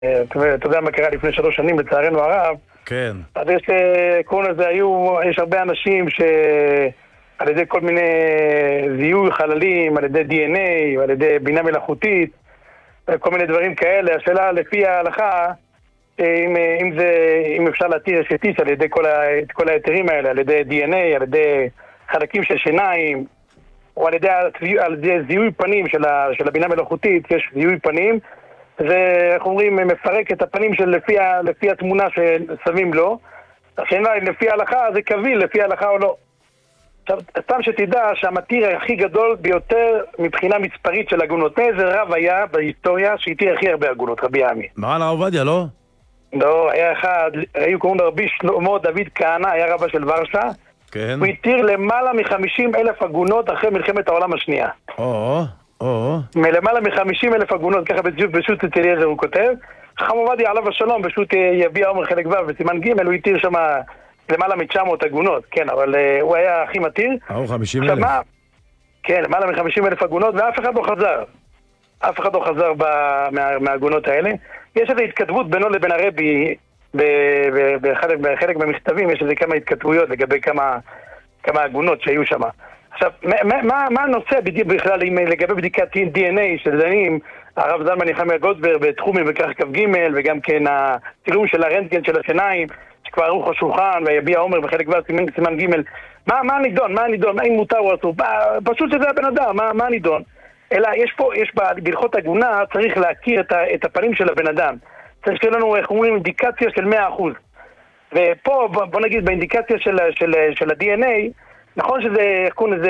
אתה יודע מה קרה לפני 3 שנים, לצערנו הרב. כן. אז קוראים לזה, יש הרבה אנשים שעל ידי כל מיני זיהוי חללים, על ידי DNA, על ידי בינה מלאכותית, כל מיני דברים כאלה. השאלה לפי ההלכה, אם אפשר להתיר אשתיס על ידי כל היתרים האלה, על ידי DNA, על ידי חלקים של שיניים, או על ידי זיהוי פנים של הבינה מלאכותית. יש זיהוי פנים, זה, איך אומרים, מפרק את הפנים של לפי התמונה ששמים לו. השאלה, לפי ההלכה זה קביל, לפי ההלכה או לא. עכשיו, סתם שתדע שהמתיר הכי גדול ביותר מבחינה מספרית של הגונות, איזה רב היה בהיסטוריה שהתיר הכי הרבה הגונות, רבי עמי? מרן הרב עובדיה, לא? לא, היה אחד, היו קוראים לו רבי שלמה דוד כהנא, היה רבה של ורשה. כן. הוא התיר למעלה מ-50,000 עגונות אחרי מלחמת העולם השנייה. מלמעלה מ-50,000 עגונות, ככה בשו"ת אצל אליעזר הוא כותב. חכם עובדיה עליו השלום, בשו"ת יביע עומר חלק ו' בסימן ג' הוא התיר שם למעלה מ-900 עגונות, כן, אבל הוא היה הכי מתיר. 50,000. כן, למעלה מ-50,000 עגונות, ואף אחד לא חזר. אף אחד לא חזר מהעגונות האלה. יש איזו התכתבות בינו לבין הרבי, בחלק מהמכתבים, יש איזה כמה התכתבויות לגבי כמה עגונות שהיו שם. עכשיו, מה הנושא בכלל לגבי בדיקת DNA של דנים, הרב זלמן נחמיה גולדברג בתחומים בכך כ"ג, וגם כן הצילום של הרנטגן של השיניים, שכבר ערוך השולחן, ויביע עומר בחלק ו' סימן ג', מה הנידון? האם מותר או אסור? פשוט שזה הבן אדם, מה הנידון? אלא יש בהלכות עגונה, צריך להכיר את הפנים של הבן אדם. צריך שתהיה לנו, איך אומרים, אינדיקציה של 100%. ופה, בוא נגיד, באינדיקציה של ה-DNA, נכון שזה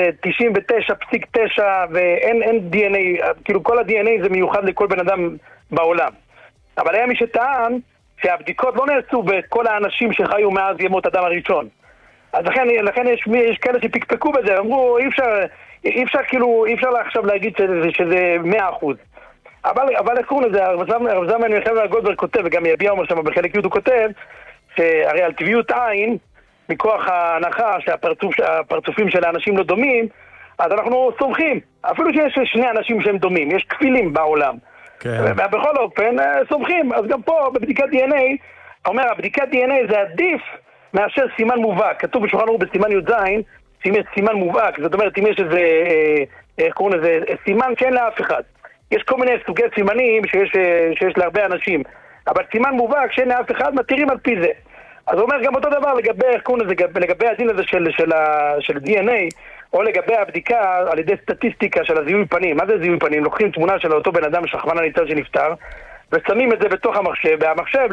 99.9 ואין DNA, כאילו כל ה-DNA זה מיוחד לכל בן אדם בעולם. אבל היה מי שטען שהבדיקות לא נעשו בכל האנשים שחיו מאז ימות אדם הראשון. אז לכן יש כאלה שפקפקו בזה, אמרו, אי אפשר עכשיו להגיד שזה 100%. אבל לקחו לזה, הרב זלמן נחמיה גולדברג כותב, וגם יביע עומר שם בחלק י' הוא כותב, שהרי על טבעיות עין, מכוח ההנחה שהפרצופים של האנשים לא דומים, אז אנחנו סומכים. אפילו שיש 2 אנשים שהם דומים, יש כפילים בעולם. כן. ובכל אופן, סומכים. אז גם פה, בבדיקת DNA, אומר, הבדיקת DNA זה עדיף מאשר סימן מובהק. כתוב בשולחן ערוך בסימן י"ז, שאם יש סימן מובהק, זאת אומרת, אם יש איזה, איך קוראים לזה, סימן שאין לאף אחד. יש כל מיני סוגי סימנים שיש להרבה אנשים, אבל סימן מובהק שאין לאף אחד, מתירים על פי זה. אז הוא אומר גם אותו דבר לגבי הדין הזה של DNA, או לגבי הבדיקה על ידי סטטיסטיקה של הזיהוי פנים. מה זה זיהוי פנים? לוקחים תמונה של אותו בן אדם שרחמנא ליצלן שנפטר, ושמים את זה בתוך המחשב, והמחשב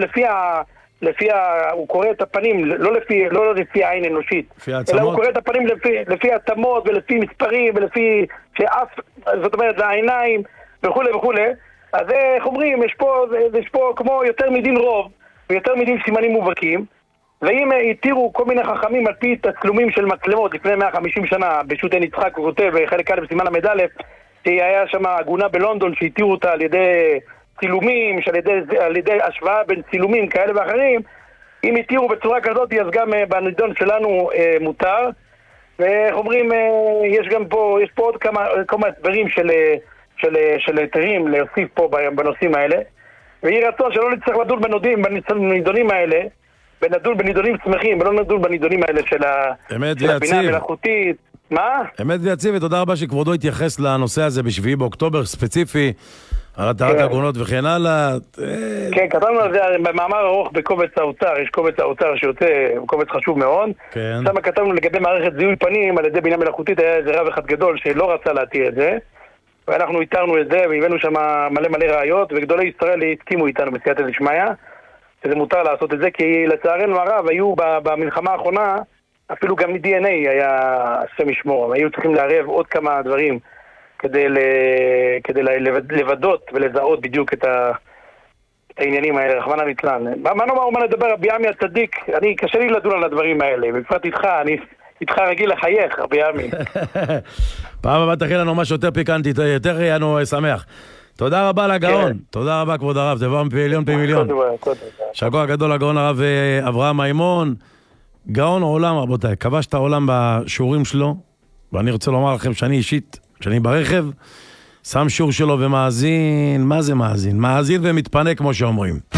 הוא קורא את הפנים, לא לפי העין אנושית, אלא הוא קורא את הפנים לפי התאמות ולפי מספרים ולפי זאת אומרת, לעיניים וכו' וכו'. אז איך אומרים, יש פה כמו יותר מדין רוב ויותר מדין סימנים מובהקים. ואם התירו כל מיני חכמים על פי תצלומים של מצלמות לפני 150 שנה, בשו"ת עין יצחק הוא כותב חלק א' בסימן ל"א, שהיה שם עגונה בלונדון שהתירו אותה על ידי צילומים, על ידי השוואה בין צילומים כאלה ואחרים. אם התירו בצורה כזאת, אז גם בנידון שלנו מותר. ואיך אומרים, יש פה עוד כמה הסברים של היתרים להוסיף פה בנושאים האלה, ויהי רצון שלא נצטרך לדון בנידונים האלה, ונדון בנידונים שמחים, ולא נדון בנידונים האלה של הבינה המלאכותית. מה? אמת ויציב, ותודה רבה שכבודו התייחס לנושא הזה ב7 באוקטובר ספציפי, על התרת העגונות וכן הלאה. כן, כתבנו על זה במאמר ארוך בקובץ האוצר, יש קובץ האוצר שיוצא, קובץ חשוב מאוד. שם כתבנו לגבי מערכת זיהוי פנים על ידי בינה מלאכותית, היה איזה רב אחד גדול שלא רצה להתיר את זה, ואנחנו איתרנו את זה, והבאנו שם מלא ראיות, וגדולי ישראל הסכימו איתנו בסייעתא דשמיא, שזה מותר לעשות את זה, כי לצערנו הרב היו במלחמה האחרונה, אפילו גם מ-DNA היה השם ישמור, היו צריכים לערב עוד כמה דברים כדי לבדות ולזהות בדיוק את העניינים האלה, רחמנא ליצלן. מה נאמר ומה נדבר, רבי עמי הצדיק, קשה לי לדון על הדברים האלה, בפרט איתך, אני איתך רגיל לחייך, רבי עמי. פעם הבאה תכין לנו משהו יותר פיקנטי, יותר יענו שמח. תודה רבה לגאון, תודה רבה כבוד הרב, דבר מפעיליון פי מיליון. שכוח גדול לגאון הרב אברהם מימון, גאון עולם רבותיי, כבש את העולם בשיעורים שלו, ואני רוצה לומר לכם שאני אישית, שאני ברכב, שם שור שלו ומאזין, מה זה מאזין? מאזין ומתפנה כמו שאומרים.